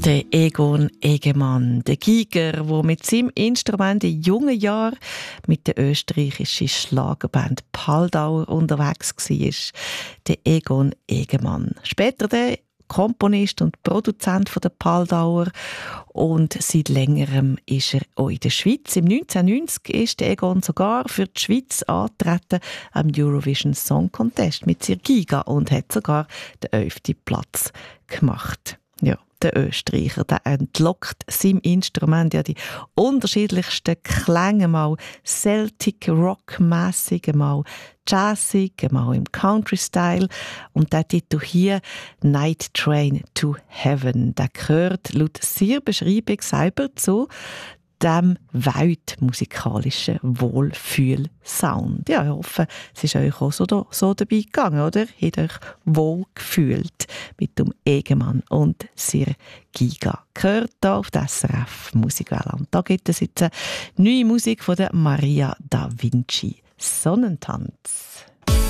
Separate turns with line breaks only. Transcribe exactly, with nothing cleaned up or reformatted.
Der Egon Egemann, der Giger, der mit seinem Instrument in jungen Jahren mit der österreichischen Schlagerband Paldauer unterwegs war. Der Egon Egemann. Später der Komponist und Produzent von der Paldauer und seit längerem ist er auch in der Schweiz. Im neunzehnhundertneunzig ist der Egon sogar für die Schweiz angetreten am Eurovision Song Contest mit seiner Giga und hat sogar den elften Platz gemacht. Ja. Der Österreicher, der entlockt seinem Instrument ja die unterschiedlichsten Klänge, mal Celtic Rock-mässig, mal Jazzig, mal im Country-Style. Und der Titel hier, Night Train to Heaven, der gehört laut seiner Beschreibung selber zu dem weltmusikalischen Wohlfühl-Sound. Ja, ich hoffe, es ist euch auch so, da, so dabei gegangen, oder? Habt euch wohl gefühlt mit dem Egemann und seiner Giga. Gehört hier auf der S R F Musikwelle. Und da gibt es jetzt eine neue Musik von der Maria da Vinci. Sonnentanz.